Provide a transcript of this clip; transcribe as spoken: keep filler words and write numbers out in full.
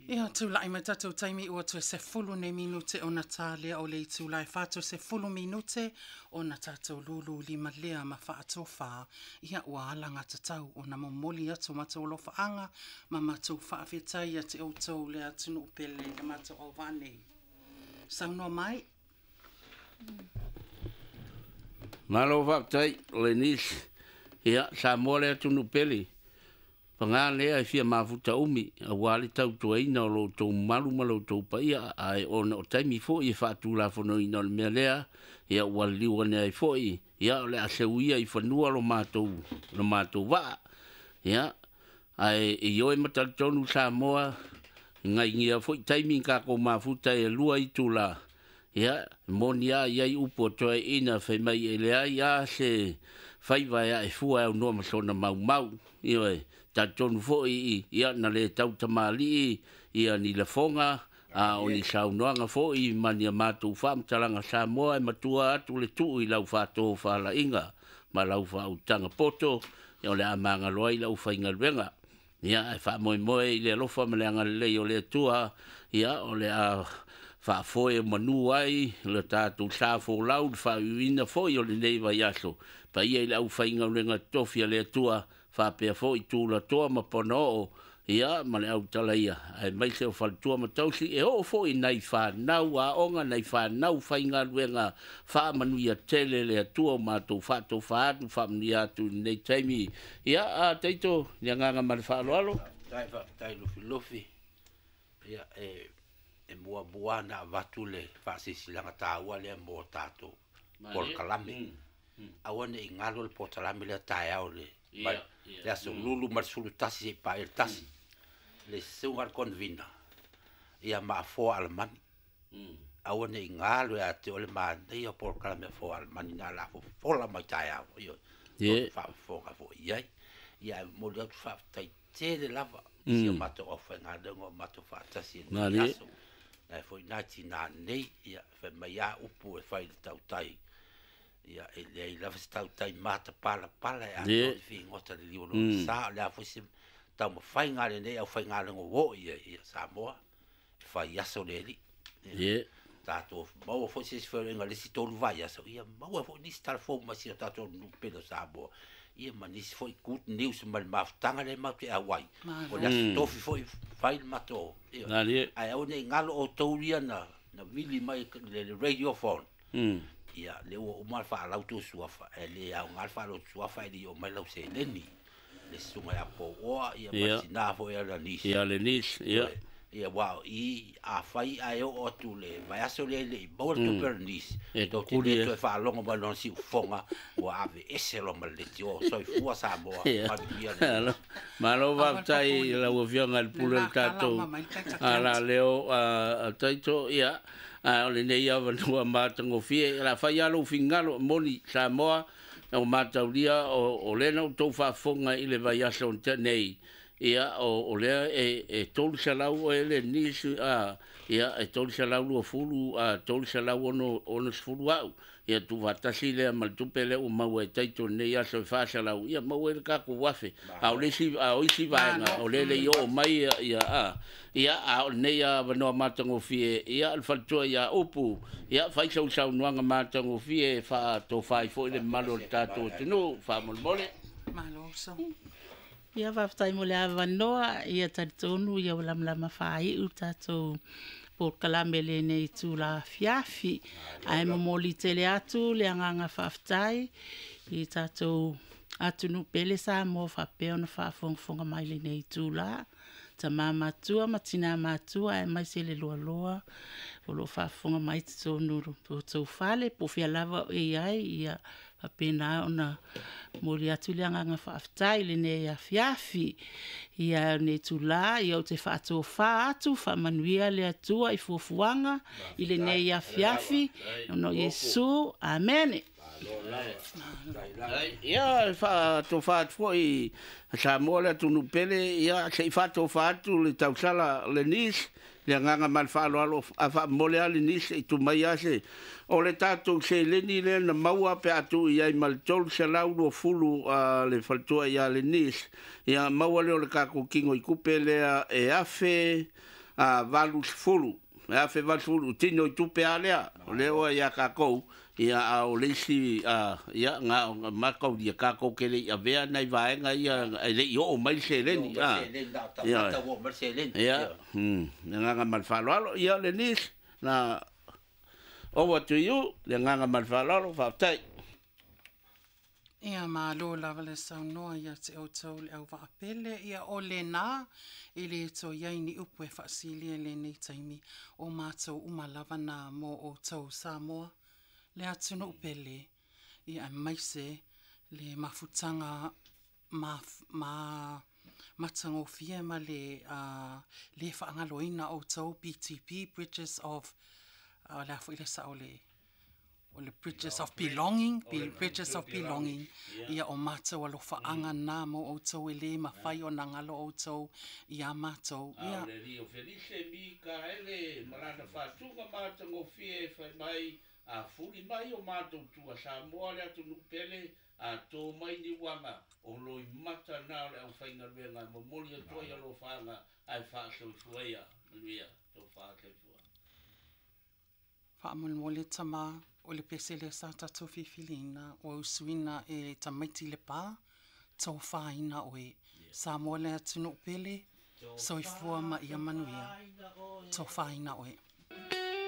Ia tu lai mai tatou taimi ua tu se fulu ne minute o Natalia o le tu lai fatu se fulu minute o na tatou lulu lima lea ma whaatofa ia ua alanga tatau o na momoli atu matou lo faanga ma matou whaafetai a te autou le atunu upele le matou au vane. Saunoa mai? Malo whaktai le nis ia sa mole atunu pele. Panga lea e fia mafuta umi, a wale tau tua ina o lo tau malu malo tau paia, ai o na o taimi fo i whātu la whanau ina o mea lea, ia wale liwa nea i fo i, ia o le a seuia i whanua lo mātou, lo mātou waa, ia, ai e ioe matal tonu sa moa, ngai ngia fo i taimi ka ko mafuta e lua i tu la, ia, moni a iai upo toa ina whai mai e lea, ia se whaiva ia e fua au noa masona mau mau, ioe, ta tonu fo i ia na le tau tamali ia ni le fonga a o ni saunoanga fo i mania matu fam talanga sa moa e matua atu le tu i lau fato fa la inga ma lau fa utanga poto ia o le amanga loi lau fa inga luenga ia e fa moe moe i le lofa ma le anga le o le tua ia o le a fa fo e manu ai le tatu sa fo lau fa uina fo i o le neiva yaso pa ia i lau fa inga luenga tofia le tua fa pe fo i tu la toa ma pono ia ma le au tala ia ai mai se fa tua ma tausi e o fo i nai fa nau a onga nai fa nau fa inga luenga fa manu ia tele le tua ma tu fa tu fa tu fa mnia tu nei taimi ia a teito ia nganga ma fa lo alo tai fa tai lo filofi ia e e mua bua na vatule fa si silanga ta wa le mo tato por kalami awane ingalo le portalami le tai au le But ya so lulu marsulu tasi pa el tasi le sungar convina ia ma fo alman awone ingalo ya te ole ma dia por kala fo alman na la fo fo la mai tai au yo fa fo ka fo ia ia mo le fa tai te de lava si ma to ofa na de ngo ma to fa tasi na so e fo nati na nei ia fa mai ya upu e fa tau tai ia e le la stau tai mata pala pala a to fi ngota de liolo sa la fosse tau mo fai ngale nei au fai ngale ngo wo ia ia sa moa fa ia so leli ye ta to mo fosse se foi ngale si to vai ia so ia mo fo ni star fo ma si ta to no pelo sa bo ia ma ni foi good news mal ma tanga le ma te awai o la to foi fai ma to ia ai o nei ngalo o to ria na na vili mai le radio phone ia le o mal fa la tu suafa ele au ngal fa lo suafa ele o mai lo se leni le sunga ya po o ia pasina fo ia la nis ia le nis ia ia wow i a fai ai o tu le vai aso le le bol tu per nis e to ti le tu fa longo ba non si fonga o ave ese lo mal le tio so fu sa bo ma dia ma lo va tai la o via ngal pulo tato ala leo a taito ia a le nei ava no matango fie la fai alo fingalo moni sa moa o mataulia o o le no to fa fonga i le vai aso nei ia o o le e e tolu salau e le nisu a ia e tolu salau lo fulu a tolu salau ono ono fulu au ia tu vatasi le mal tu pele o mau e taito nei aso fa salau ia mau e ka ku wafe a o le si a o si vai na o le le yo mai ia a ia a nei a no matango fie ia al falto ia upu ia fai sau sau nuanga matango fie fa to fai fo le malo tato tino fa mol mole malo so ia whaftai mo le awa noa, ia taritonu, ia walam lama whai u tatou por kalame le nei tu la fiafi, ai momoli tele atu, le anganga whaftai, i tatou atunu pele sa mo whapeo na whafongfonga mai le nei tu la, ta mamatua, matina matua, ai mai se le loa loa, o lo whafonga mai te tō nuru, po tō whale, po fia lava e ai, ia pena ona mori atu le anga whaftai le ne a fiafi ia ne tula ia o te whaato wha atu whamanuia le atua i fuafuanga i le ne a fiafi no Yesu amen ia fa to fa foi sa mola tu no pele ia se fa to fa tu le tausala le nis le nganga mal fa lo a fa mole ali nis i tu mai ase o le tatou se leni le na maua pe atu ia i mal tol se laulo fulu a le faltua ia le nis ia maua le o le kako kingo i kupe le e afe a valu fulu a fe valu fulu tino tupe alea le o ia ka ko ia a o leisi a ia nga ma ko dia ka ko ke le ia vea nei vai nga ia le yo o mai se le ni a ia ia hm nga nga mal falo ia le nis na over to you le nga nga mal falo fa tai Ia malo lava le saunoa ia te o tau le au waapele ia o le nā i le to iai ni upu e whaasilia le nei taimi o mātou umalava nā mō o tau Samoa. Le atunu upele ia maise le mafutanga ma, ma matango fia ma le, uh, le whaangaloina o tau B T P, Bridges of, uh, le afu ile sa o le o le Bridges of Belonging, Be Bridges of Belonging, ia o mātou alo whaanga nā mo o tau e le mawhai o nā ngalo o tau i a mātou. Ia. Le rio felice mi ka ele marana whātunga mātango fie whai mai a furi mai o mātou tua Samoa le atu nupele a tō mai ni wanga o loi mata nā le au whainga ruenga mamoli a toi alo whaanga ai whaasau fuaia luia tō whaasau fua. Whaamole tama o le pese le sa tatou fifilina o usuina e tamaiti le pā, tau whaina oe. Sa mo le atunu pele, so i fua ma ia manuia, tau whaina oe.